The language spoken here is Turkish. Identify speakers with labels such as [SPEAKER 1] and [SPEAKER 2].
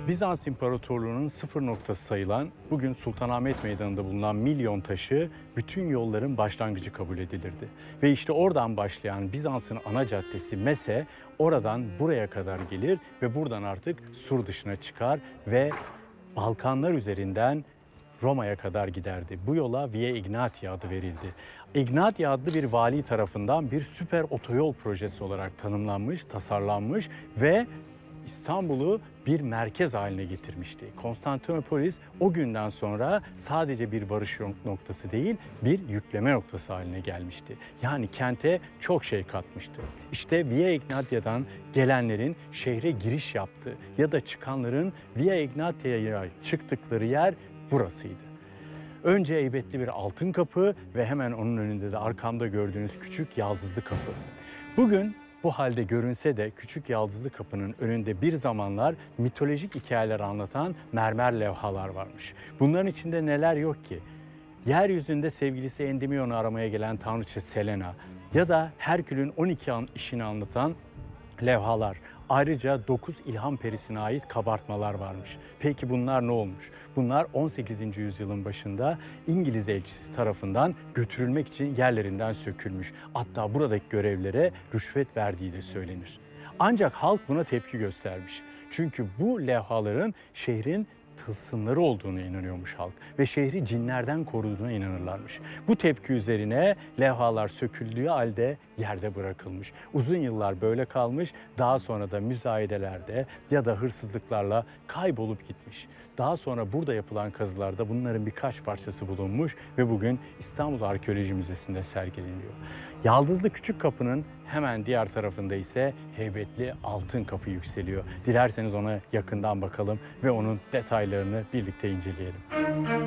[SPEAKER 1] Bizans İmparatorluğu'nun sıfır noktası sayılan, bugün Sultanahmet Meydanı'nda bulunan Milyon Taşı bütün yolların başlangıcı kabul edilirdi. Ve işte oradan başlayan Bizans'ın ana caddesi Mese, oradan buraya kadar gelir ve buradan artık sur dışına çıkar ve Balkanlar üzerinden Roma'ya kadar giderdi. Bu yola Via Egnatia adı verildi. Egnatia adlı bir vali tarafından bir süper otoyol projesi olarak tanımlanmış, tasarlanmış ve İstanbul'u bir merkez haline getirmişti. Konstantinopolis o günden sonra sadece bir varış noktası değil, bir yükleme noktası haline gelmişti. Yani kente çok şey katmıştı. İşte Via Egnatia'dan gelenlerin şehre giriş yaptığı ya da çıkanların Via Egnatia'ya çıktıkları yer burasıydı. Önce heybetli bir altın kapı ve hemen onun önünde de arkamda gördüğünüz küçük yaldızlı kapı. Bugün bu halde görünse de küçük yaldızlı kapının önünde bir zamanlar mitolojik hikayeler anlatan mermer levhalar varmış. Bunların içinde neler yok ki? Yeryüzünde sevgilisi Endymion'u aramaya gelen tanrıça Selena ya da Herkül'ün 12 işini anlatan levhalar. Ayrıca 9 ilham perisine ait kabartmalar varmış. Peki bunlar ne olmuş? Bunlar 18. yüzyılın başında İngiliz elçisi tarafından götürülmek için yerlerinden sökülmüş. Hatta buradaki görevlilere rüşvet verdiği de söylenir. Ancak halk buna tepki göstermiş. Çünkü bu levhaların şehrin tılsımları olduğuna inanıyormuş halk ve şehri cinlerden koruduğuna inanırlarmış. Bu tepki üzerine levhalar söküldüğü halde yerde bırakılmış. Uzun yıllar böyle kalmış, daha sonra da müzayedelerde ya da hırsızlıklarla kaybolup gitmiş. Daha sonra burada yapılan kazılarda bunların birkaç parçası bulunmuş ve bugün İstanbul Arkeoloji Müzesi'nde sergileniyor. Yaldızlı Küçük Kapı'nın hemen diğer tarafında ise heybetli Altın Kapı yükseliyor. Dilerseniz ona yakından bakalım ve onun detaylarını birlikte inceleyelim.